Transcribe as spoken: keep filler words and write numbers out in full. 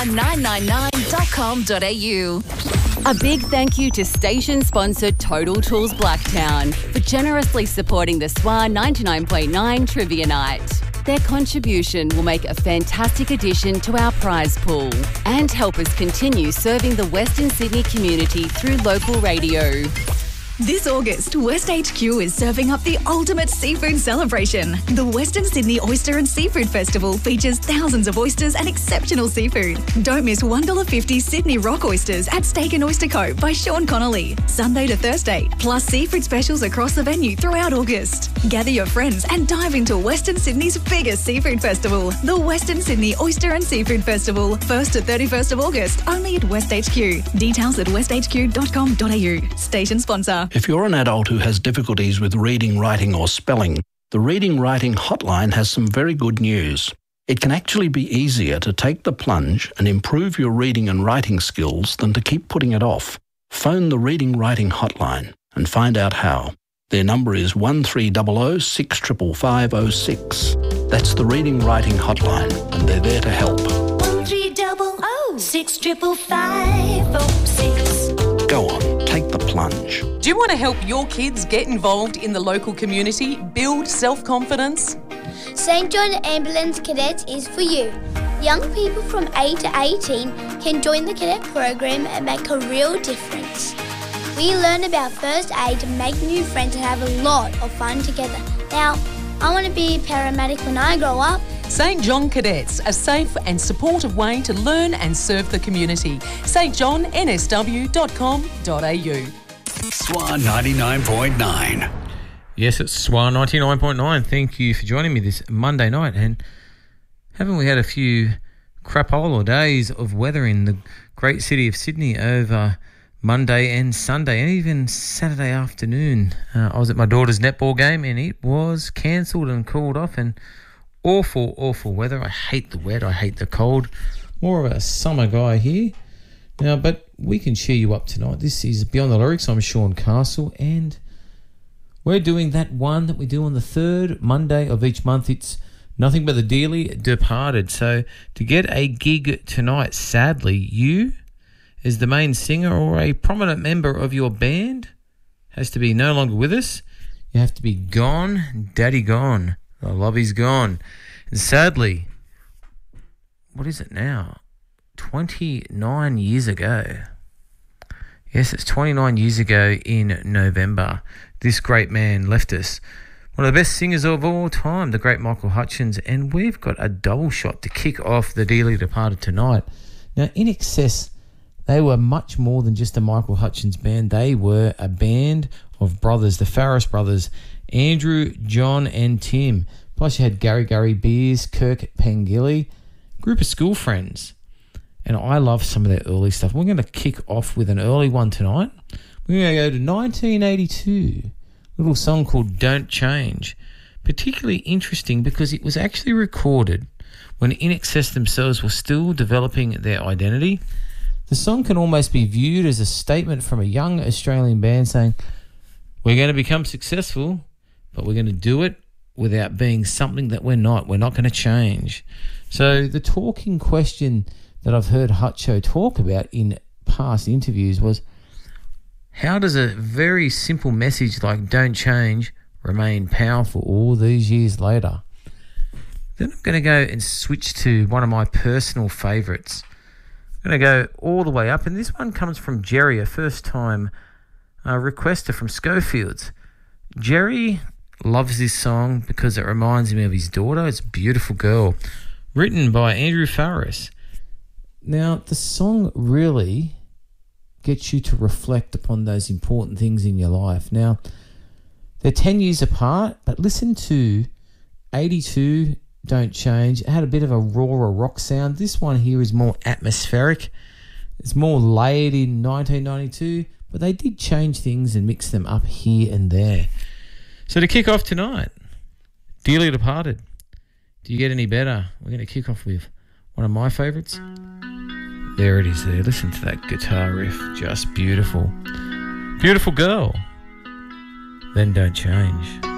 swan nine nine nine dot com dot a u. A big thank you to station-sponsored Total Tools Blacktown for generously supporting the Swan ninety-nine point nine Trivia Night. Their contribution will make a fantastic addition to our prize pool and help us continue serving the Western Sydney community through local radio. This August, West H Q is serving up the ultimate seafood celebration. The Western Sydney Oyster and Seafood Festival features thousands of oysters and exceptional seafood. Don't miss one dollar fifty Sydney Rock Oysters at Steak and Oyster Co. by Sean Connolly, Sunday to Thursday, plus seafood specials across the venue throughout August. Gather your friends and dive into Western Sydney's biggest seafood festival, the Western Sydney Oyster and Seafood Festival, first to thirty-first of August, only at West H Q. Details at west h q dot com dot a u. Station sponsor. If you're an adult who has difficulties with reading, writing or spelling, the Reading Writing Hotline has some very good news. It can actually be easier to take the plunge and improve your reading and writing skills than to keep putting it off. Phone the Reading Writing Hotline and find out how. Their number is one three zero zero six five five five zero six. That's the Reading Writing Hotline, and they're there to help. one three zero zero six five five five zero six. Go on, take the plunge. Do you want to help your kids get involved in the local community, build self-confidence? Saint John Ambulance Cadets is for you. Young people from eight to eighteen can join the cadet program and make a real difference. We learn about first aid, make new friends and have a lot of fun together. Now, I want to be a paramedic when I grow up. Saint John Cadets, a safe and supportive way to learn and serve the community. st john n s w dot com dot a u. Swan ninety-nine point nine. Yes, it's Swan ninety-nine point nine. Thank you for joining me this Monday night. And haven't we had a few crapola days of weather in the great city of Sydney over Monday and Sunday and even Saturday afternoon? Uh, I was at my daughter's netball game and it was cancelled and called off, and awful, awful weather. I hate the wet. I hate the cold. More of a summer guy here. Now, but we can cheer you up tonight. This is Beyond the Lyrics. I'm Sean Castle, and we're doing that one that we do on the third Monday of each month. It's Nothing But the Dearly Departed. So to get a gig tonight, sadly, you, as the main singer or a prominent member of your band, has to be no longer with us. You have to be gone, daddy gone. The lobby's gone. And sadly, what is it now? twenty-nine years ago. Yes, it's twenty-nine years ago in November. This great man left us. One of the best singers of all time, the great Michael Hutchence. And we've got a double shot to kick off the Dearly Departed tonight. Now, In Excess, they were much more than just a Michael Hutchence band. They were a band of brothers, the Farris brothers, Andrew, John and Tim. Plus you had Gary Gary Beers, Kirk Pengilly, group of school friends. And I love some of their early stuff. We're going to kick off with an early one tonight. We're going to go to nineteen eighty-two. A little song called Don't Change. Particularly interesting because it was actually recorded when In Excess themselves were still developing their identity. The song can almost be viewed as a statement from a young Australian band saying, we're going to become successful, but we're going to do it without being something that we're not. We're not going to change. So the talking question that I've heard Hutcho talk about in past interviews was, how does a very simple message like don't change remain powerful all these years later? Then I'm going to go and switch to one of my personal favourites. I'm going to go all the way up, and this one comes from Jerry, a first-time uh, requester from Schofields. Jerry loves this song because it reminds him of his daughter. It's a beautiful girl, written by Andrew Farris. Now, the song really gets you to reflect upon those important things in your life. Now, they're ten years apart, but listen to eighty-two, Don't Change. It had a bit of a raw rock sound. This one here is more atmospheric. It's more layered in nineteen ninety-two, but they did change things and mix them up here and there. So to kick off tonight, Dearly Departed. Do you get any better? We're going to kick off with one of my favourites. There it is there. Listen to that guitar riff. Just beautiful. Beautiful girl. Then Don't Change.